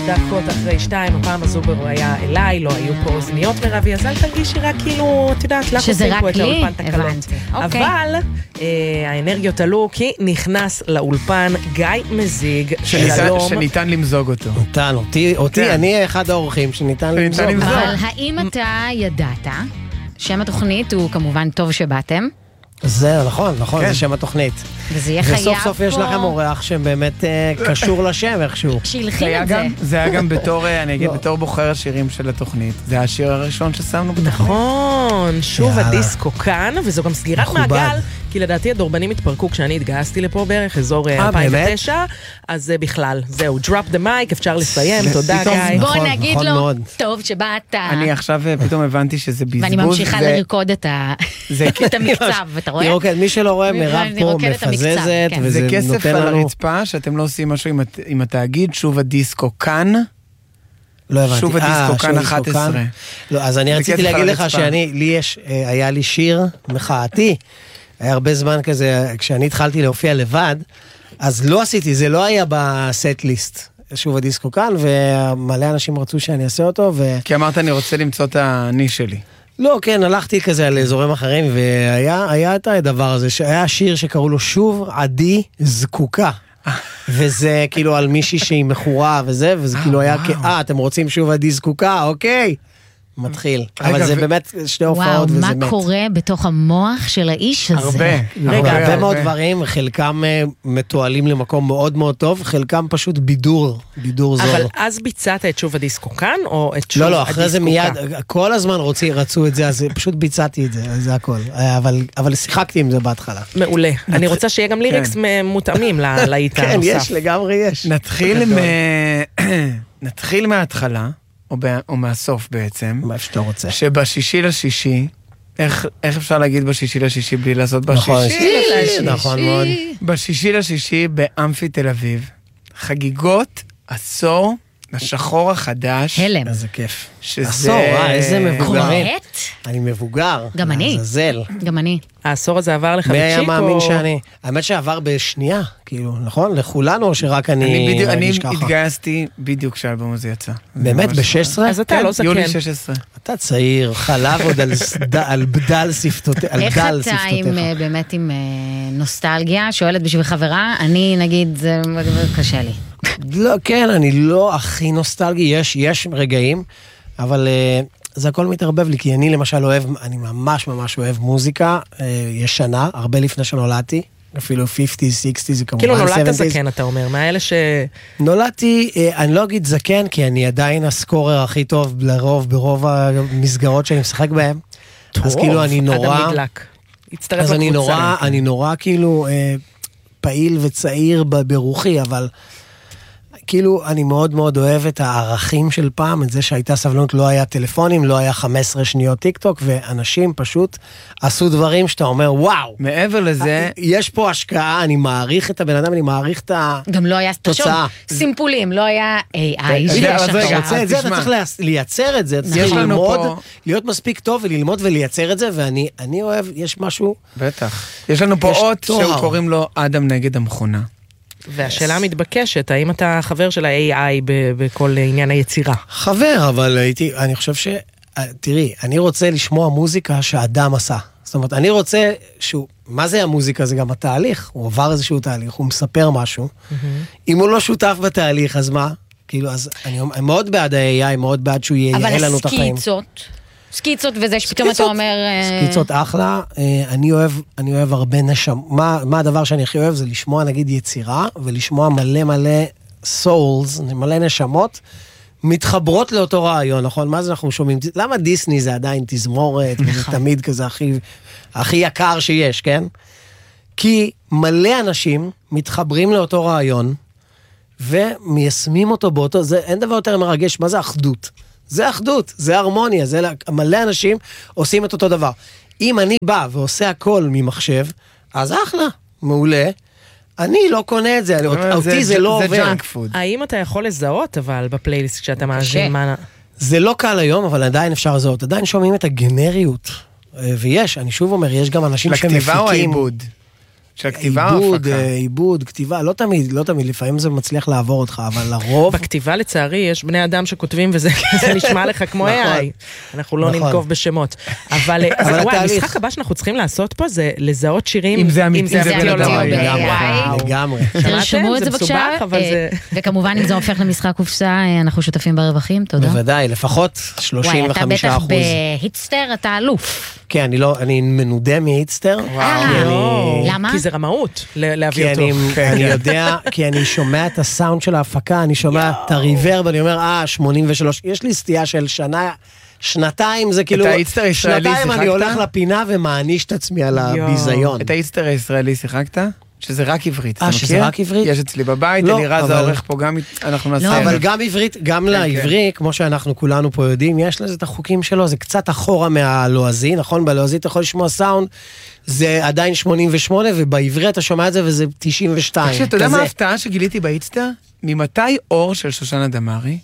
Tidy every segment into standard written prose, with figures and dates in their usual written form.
דקות אחרי 2, הפעם הזו היה אליי, לא היו פה אוזניות מרבי, אז אל תרגישי רק כאילו, את יודעת, לך עושים פה את האולפן תקלות. אבל האנרגיות עלו, כי נכנס לאולפן גיא מזיג, שניתן למזוג אותו. ניתן, אותי, אני אחד האורחים שניתן למזוג. אבל האם אתה ידעת, שם התוכנית הוא כמובן טוב שבאתם? זה נכון, זה שם התוכנית. וזה יהיה חייב פה. וסוף סוף יש לכם אורח שבאמת קשור לשם איכשהו. שהלחין את זה. זה היה גם בתור בוחר השירים של התוכנית. זה השיר הראשון ששמנו בתוכנית. נכון, שוב הדיסקו כאן, וזו גם סגירת מעגל, כי לדעתי הדורבנים התפרקו כשאני התגייסתי לפה בערך, אזור 2009, אז בכלל, זהו, drop the mic, אפשר לסיים, תודה גיא. בוא נגיד לו, טוב שבאת. אני עכשיו פתאום הבנתי שזה בזבוז. ואני ממשיכה לרקוד את המקצב, אתה רואה? מי שלא רואה, מירב פה מפזזת, וזה זה כסף נותן על לנו... הרצפה, שאתם לא עושים משהו עם התאגיד, שוב הדיסקו כאן. לא הבנתי. שוב הדיסקו כאן 11. לא, אז אני רציתי להגיד לך היה לי שיר מחאתי, היה הרבה זמן כזה, כשאני התחלתי להופיע לבד, אז לא עשיתי, זה לא היה בסט ליסט. שוב הדיסקו כאן, ומלא אנשים רצו שאני אעשה אותו, כי אמרת אני רוצה למצוא את אני שלי. לא, כן, הלכתי כזה על אזורים אחרים, והיה את הדבר הזה, שהיה שיר שקראו לו שוב עדי זקוקה. וזה כאילו על מישהי שהיא מכורה וזה כאילו היה אתם רוצים שוב עדי זקוקה, אוקיי. מתחיל. אבל זה באמת שתי הופעות וזה מת. וואו, מה קורה בתוך המוח של האיש הזה? הרבה מאוד דברים, חלקם מתועלים למקום מאוד מאוד טוב, חלקם פשוט בידור זול. אבל אז ביצעת את שוב הדיסקו כאן, או את שוב הדיסקו כאן? לא, אחרי זה מיד, כל הזמן רצו את זה, אז פשוט ביצעתי את זה, זה הכל. אבל שיחקתי עם זה בהתחלה. מעולה. אני רוצה שיהיה גם ליריקס מותאמים לאיתה הנוסף. כן, יש, לגמרי יש. נתחיל מההתחלה. או מהסוף בעצם. מה שאתה רוצה. שבשישי לשישי, איך אפשר להגיד בשישי לשישי בלי לעשות בשישי? נכון מאוד. בשישי לשישי באמפי תל אביב, חגיגות עשור לשחור החדש. הלם. איזה כיף. עשור, איזה מבוגרים. קוראת? אני מבוגר. גם אני. זזל. גם אני. העשור הזה עבר לך בצ'יק? מי היה מאמין שאני? האמת שעבר בשנייה, כאילו, נכון? לכולנו, או שרק אני התגייסתי בדיוק כשהאלבום הזה יצא. באמת? ב-16? אז אתה לא זקן. יולי 16. אתה צעיר, חלב עוד על בדל שפתותיך. איך אתה באמת עם נוסטלגיה? שואלת בשביל חברה, אני נגיד, זה קשה לי. לא, כן, אני לא הכי נוסטלגי, יש רגעים, אבל זה הכל מתערבב לי, כי אני למשל אני ממש ממש אוהב מוזיקה, ישנה, הרבה לפני שנולדתי, אפילו 50, 60, זה כמובן 70. כאילו נולדת זקן, אתה אומר, מהאלה נולדתי, אני לא אגיד זקן, כי אני עדיין הסקורר הכי טוב לרוב, ברוב המסגרות שאני משחק בהן. טוב, אז כאילו אני נורא... אדם נדלק. אז אני נורא כאילו פעיל וצעיר ברוחי, אבל... כאילו, אני מאוד מאוד אוהב את הערכים של פעם, את זה שהייתה סבלנות, לא היה טלפונים, לא היה 15 שניות טיק טוק, ואנשים פשוט עשו דברים שאתה אומר, וואו. מעבר לזה, יש פה השקעה, אני מעריך את הבן אדם, אני מעריך את התוצאה. גם לא היה תחשוב, סימפולים, לא היה AI. אתה רוצה את זה, אתה צריך לייצר את זה, אתה צריך ללמוד, להיות מספיק טוב וללמוד ולייצר את זה, ואני אוהב, יש משהו... בטח. יש לנו פה אות שהוא קוראים לו אדם נגד המכונה. והשאלה מתבקשת, האם אתה חבר של ה-AI בכל עניין היצירה? חבר, אבל אני חושב תראי, אני רוצה לשמוע מוזיקה שאדם עשה. זאת אומרת, אני רוצה מה זה המוזיקה? זה גם התהליך. הוא עבר איזשהו תהליך, הוא מספר משהו. אם הוא לא שותף בתהליך, אז מה? כאילו, אז אני מאוד בעד ה-AI, מאוד בעד שהוא ייעל לנו את החיים. אבל סקיצות וזה שפתאום אתה אומר... סקיצות אחלה, אני אוהב הרבה מה הדבר שאני הכי אוהב זה לשמוע נגיד יצירה, ולשמוע מלא סולס, מלא נשמות, מתחברות לאותו רעיון, נכון? מה זה אנחנו שומעים? למה דיסני זה עדיין תזמורת, וזה תמיד כזה הכי יקר שיש, כן? כי מלא אנשים מתחברים לאותו רעיון, ומיישמים אותו באותו, אין דבר יותר מרגש, מה זה אחדות? זה אחדות, זה הרמוניה, זה מלא אנשים עושים את אותו דבר. אם אני בא ועושה הכל ממחשב, אז אחלה, מעולה. אני לא קונה את זה, אותי זה לא עובר. זה ג'אנק פוד. האם אתה יכול לזהות אבל בפלייליסט כשאתה מאזין מה... זה לא קל היום, אבל עדיין אפשר לזהות. עדיין שומעים את הגנריות. ויש, אני שוב אומר, יש גם אנשים שמפיקים... לכתיבה או העיבוד? של הכתיבה או הפקה? עיבוד, כתיבה, לא תמיד, לפעמים זה מצליח לעבור אותך, אבל לרוב... בכתיבה לצערי יש בני אדם שכותבים וזה נשמע לך כמו AI. אנחנו לא ננקוב בשמות. אבל המשחק הבא שאנחנו צריכים לעשות פה זה לזהות שירים, אם זה אמיתי או לא. לגמרי. תרשמו את זה בבקשה, וכמובן אם זה הופך למשחק קופסה, אנחנו שותפים ברווחים, תודה. בוודאי, לפחות 35%. וואי, אתה בטח בהיטסטר, אתה אלוף. כן, אני מנודה מהיטסטר. למה? כי זה רמאות להביא אותו. אני יודע, כי אני שומע את הסאונד של ההפקה, אני שומע את הריברב, אני אומר, 83, יש לי סטייה של שנתיים, זה כאילו, שנתיים אני הולך לפינה ומעניש את עצמי על הביזיון. את ההיטסטר הישראלי שיחקת? שזה רק עברית, אתה מכיר? שזה רק עברית? יש אצלי בבית, אלירז העורך פה, גם אנחנו נעשה... אבל גם עברית, גם לעברי, כמו שאנחנו כולנו פה יודעים, יש לזה את החוקים שלו, זה קצת אחורה מהלועזי, נכון? בלועזי אתה יכול לשמוע סאונד, זה עדיין 88, ובעברי אתה שומע את זה וזה 92. אתה יודע מה ההפתעה שגיליתי בהיטסטר? ממתי אור של שושנה דמארי?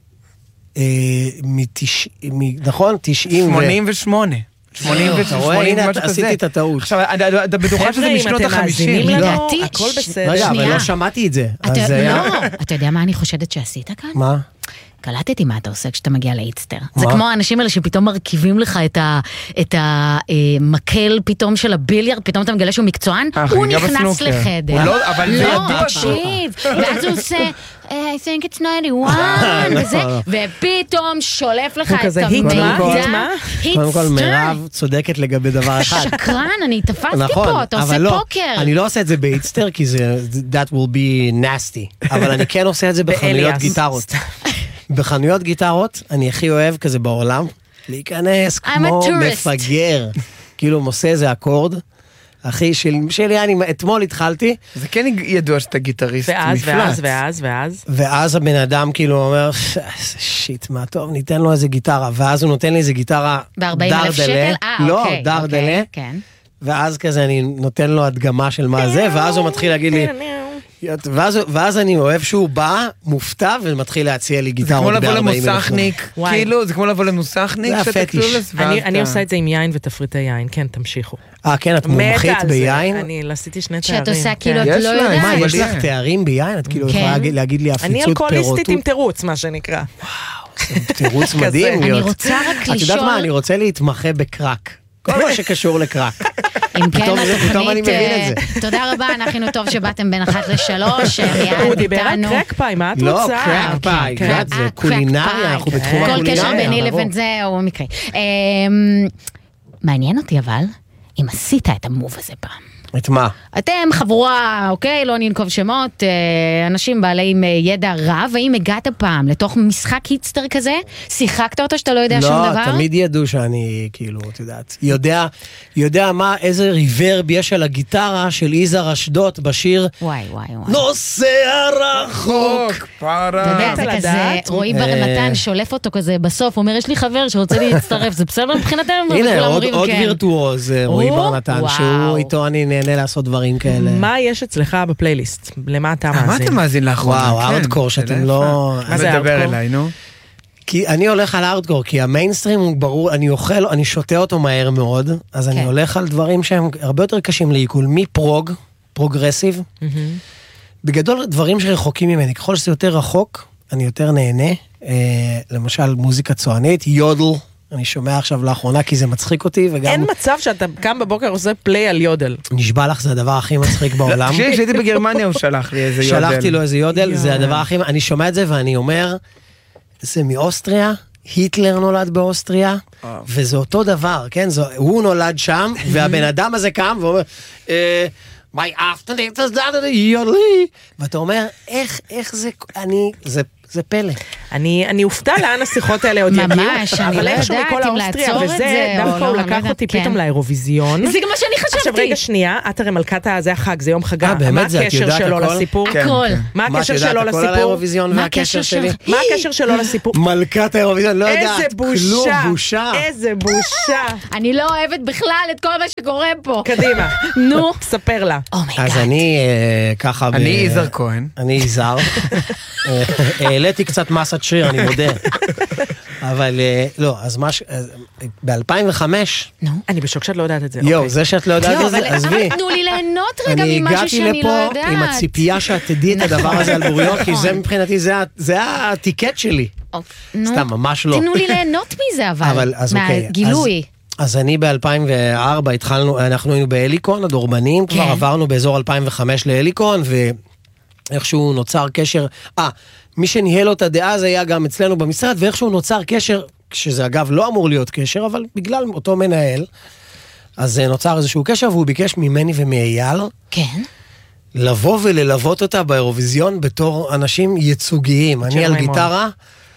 נכון? 88. 88, עשיתי את הטעות. עכשיו, אתה בטוחה שזה משנות ה-50. הכל בסדר. רגע, אבל לא שמעתי את זה. אתה יודע מה אני חושדת שעשית כאן? מה? קלטתי מה אתה עושה כשאתה מגיע להיטסטר. זה כמו האנשים האלה שפתאום מרכיבים לך את המקל פתאום של הביליארד, פתאום אתה מגלה שהוא מקצוען, הוא נכנס לחדר. לא, תקשיב. ואז הוא עושה, I think it's 91, וזה, ופתאום שולף לך את המידע. קודם כל, מירב צודקת לגבי דבר אחד. שקרן, אני תפסתי פה, אתה עושה פוקר. אני לא עושה את זה בהיטסטר, כי that will be nasty. אבל אני כן עושה את זה בחנויות גיטרות. בחנויות גיטרות, אני הכי אוהב כזה בעולם, להיכנס כמו מפגר. כאילו עושה איזה אקורד, אחי שלי, אני אתמול התחלתי. זה כן ידוע שאתה גיטריסט מפלט. ואז הבן אדם כאילו אומר, שיט, מה טוב, ניתן לו איזה גיטרה, ואז הוא נותן לי איזה גיטרה ב-40,000 שקל? לא, דרדלה. ואז כזה אני נותן לו הדגמה של מה זה, ואז הוא מתחיל להגיד לי, ואז אני אוהב שהוא בא, מופתע, ומתחיל להציע לי גיטרות ב-40,000. זה כמו לבוא למוסכניק, כאילו, זה כמו לבוא למוסכניק, אני עושה את זה עם יין ותפריטי יין, כן, תמשיכו. כן, את מומחית ביין? אני עשיתי 2 תארים. שאת עושה כאילו, את לא יודעת. מה, יש לך תארים ביין? את כאילו יכולה להגיד לי הפליצות פירוטות? אני אלכוהוליסטית עם תירוץ, מה שנקרא. וואו, זה תירוץ מדהים. אני רוצה רק לשאול... את יודעת מה, אני רוצה להתמחה בקרק. כל מה שקשור לקרק. אם כן, פתאום אני מבין את זה. תודה רבה, אנחנו טוב שבאתם בין 1-3. הוא דיבר על קרק פאי, מה את רוצה? לא, קרק פאי, זה קולינריה, אנחנו בתחום הקולינריה. כל קשר ביני לבין זה הוא מקרה. מעניין אותי אבל, אם עשית את המוב הזה פעם. את מה? אתם חבורה, אוקיי, לא ננקוב שמות, אנשים בעלי ידע רב, האם הגעת פעם לתוך משחק היטסטר כזה? שיחקת אותו שאתה לא יודע שום דבר? לא, תמיד ידעו שאני, כאילו, את יודעת, יודע מה, איזה ריברב יש על הגיטרה של יזהר אשדות בשיר. וואי. נוסע רחוק. אתה יודע, זה כזה, רועי בר נתן שולף אותו כזה בסוף, אומר, יש לי חבר שרוצה להצטרף, זה בסדר מבחינתם? הנה, עוד וירטואוז, רועי בר נתן, שהוא איתו אני נהנה לעשות דברים כאלה. מה יש אצלך בפלייליסט? למה אתה מאזין? מה אתה מאזין לאחרונה? וואו, הארדקור שאתם לא... מה זה הארדקור? אליי, נו. כי אני הולך על הארדקור, כי המיינסטרים הוא ברור, אני שותה אותו מהר מאוד, אז אני הולך על דברים שהם הרבה יותר קשים לעיכול, פרוגרסיב. בגדול דברים שרחוקים ממני, ככל שזה יותר רחוק, אני יותר נהנה. למשל מוזיקה צוענית, יודל, אני שומע עכשיו לאחרונה כי זה מצחיק אותי וגם... אין מצב שאתה קם בבוקר עושה פליי על יודל. נשבע לך, זה הדבר הכי מצחיק בעולם. כשהייתי בגרמניה הוא שלח לי איזה יודל. שלחתי לו איזה יודל, זה הדבר הכי... אני שומע את זה ואני אומר, זה מאוסטריה, היטלר נולד באוסטריה, וזה אותו דבר, כן? הוא נולד שם, והבן אדם הזה קם ואומר, my afternoon is that יודלי, ואתה אומר, איך זה... זה פלא. אני אופתע לאן השיחות האלה עוד יגיעו. ממש, אני לא יודעת אם לעצור את זה. דווקא הוא לקח אותי פתאום לאירוויזיון. זה גם מה שאני חשבתי. עכשיו רגע שנייה, את הרי מלכת זה החג, זה יום חגה. מה הקשר שלו לסיפור? הכל. מה הקשר שלו לסיפור? כל האירוויזיון והקשר שלי. מה הקשר שלו לסיפור? מלכת האירוויזיון, לא יודעת. איזה בושה. איזה בושה. אני לא אוהבת בכלל את כל מה שקורה פה. קדימה. נו, ספר לה. אז אני ככה... אני יזהר כהן. אני יזהר. העליתי קצת מסת שריר, אני מודה. אבל לא, אז ב-2005... אני בשוק שאת לא יודעת את זה. יו, זה שאת לא יודעת את זה, עזבי. אבל תנו לי ליהנות רגע ממשהו שאני לא יודעת. אני הגעתי לפה עם הציפייה שאת תדעי את הדבר הזה על בוריון, כי זה מבחינתי, זה הטיקט שלי. סתם, ממש לא. תנו לי ליהנות מזה, אבל מהגילוי. אז אני ב-2004 התחלנו, אנחנו היינו בהליקון, הדורבנים, כבר עברנו באזור 2005 להליקון, ואיכשהו נוצר קשר, מי שניהל אותה דאז היה גם אצלנו במשרד, ואיכשהו נוצר קשר, שזה אגב לא אמור להיות קשר, אבל בגלל אותו מנהל, אז נוצר איזשהו קשר, והוא ביקש ממני ומאייל, כן. לבוא וללוות אותה באירוויזיון בתור אנשים ייצוגיים. אני על גיטרה,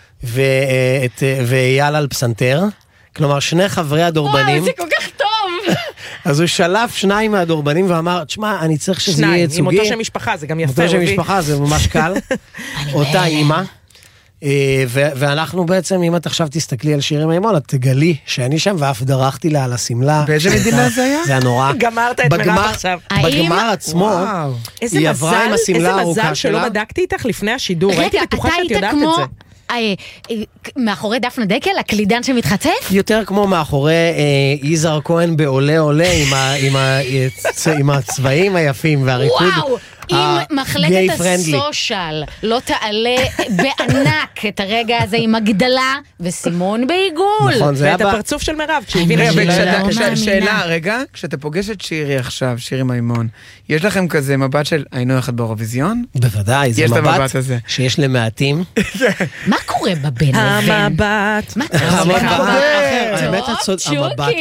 ואייל על פסנתר. כלומר, שני חברי הדורבנים. וואו, זה כל כך טוב! אז הוא שלף שניים מהדורבנים ואמר, תשמע, אני צריך שזה יהיה ייצוגי. עם אותו שם משפחה, זה גם יפה. אותו שם משפחה, זה ממש קל. אותה אימא. ואנחנו בעצם, אם את עכשיו תסתכלי על שירי מימון, את תגלי שאני שם, ואף דרכתי לה על הסמלה. באיזה מדינה זה היה? זה היה נורא. גמרת את מירב עכשיו. בגמר עצמו, היא עברה עם השמלה הארוכה שלה. איזה מזל שלא בדקתי איתך לפני השידור. הייתי בטוחה שאת יודעת את זה. מאחורי דפנה דקל, הקלידן שמתחצף? יותר כמו מאחורי יזהר כהן בעולה עולה עם הצבעים היפים והריקוד. וואו, אם מחלקת הסושל לא תעלה בענק את הרגע הזה עם הגדלה וסימון בעיגול. נכון, זה היה ואת הפרצוף של מירב, שאלה, רגע, כשאתה פוגש את שירי עכשיו, שירי מימון, יש לכם כזה מבט של היינו אחד באירוויזיון? בוודאי, זה מבט שיש למעטים. מה קורה בבין לבין? המבט. מה קורה? האמת המבט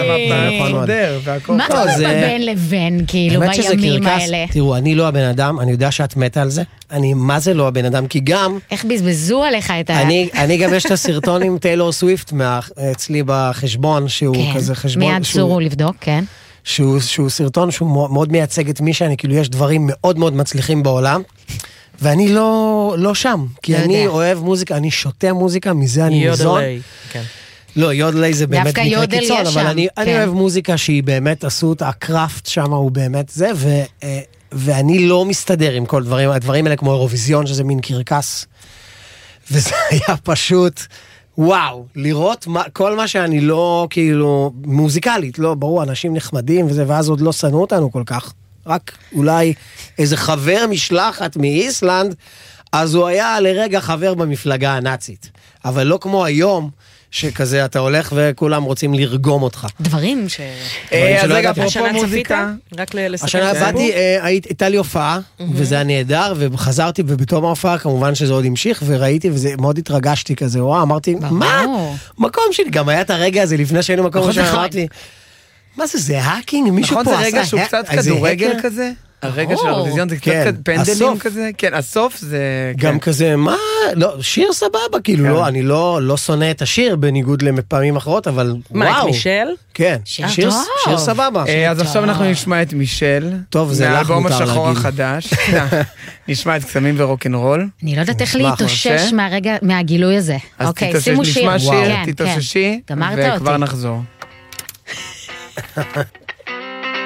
אחר. מה קורה בבין לבין, כאילו, בימים האלה? תראו, אני לא הבן אדם, אני יודע שאת מתה על זה. מה זה לא הבן אדם? כי גם... איך בזבזו עליך את ה... אני גם יש את הסרטון עם טיילור סוויפט אצלי בחשבון, שהוא כזה חשבון... מיד צורו לבדוק, כן. שהוא סרטון שהוא מאוד מייצג את מי שאני, כאילו יש דברים מאוד מאוד מצליחים בעולם, ואני לא שם, כי אני אוהב מוזיקה, אני שותה מוזיקה, מזה אני ניזון. לא, יודלי זה באמת מקרה קיצון, אבל אני אוהב מוזיקה שהיא באמת עשו אותה, הקראפט שם הוא באמת זה, ואני לא מסתדר עם כל דברים, הדברים האלה כמו אירוויזיון, שזה מין קרקס, וזה היה פשוט, וואו, לראות כל מה שאני לא, כאילו, מוזיקלית, לא, ברור, אנשים נחמדים וזה, ואז עוד לא שנאו אותנו כל כך, רק אולי איזה חבר משלחת מאיסלנד, אז הוא היה לרגע חבר במפלגה הנאצית, אבל לא כמו היום, שכזה אתה הולך וכולם רוצים לרגום אותך. דברים ש... אז רגע, אפרופו מוזיקה, רק לספר. השנה באתי, הייתה לי הופעה, וזה היה נהדר, וחזרתי, ובתום ההופעה כמובן שזה עוד המשיך, וראיתי, וזה מאוד התרגשתי כזה, וואו, אמרתי, מה? מקום שלי, גם היה את הרגע הזה, לפני שהיינו מקום שאמרתי, מה זה האקינג? מישהו פה עשה... נכון, זה רגע שהוא קצת כדורגל כזה? הרגע של האירוויזיון זה קצת פנדלים כזה, כן, הסוף זה... גם כזה, מה? לא, שיר סבבה, כאילו, לא, אני לא שונא את השיר, בניגוד לפעמים אחרות, אבל וואו. מה, את מישל? כן, שיר סבבה. אז עכשיו אנחנו נשמע את מישל, טוב, זה לך מותר להגיד. מהאלבום השחור החדש, נשמע את קסמים ורוק'נ'רול. אני לא יודעת איך להתאושש מהגילוי הזה. אוקיי, שימו שיר. נשמע שיר, תתאוששי, וכבר נחזור.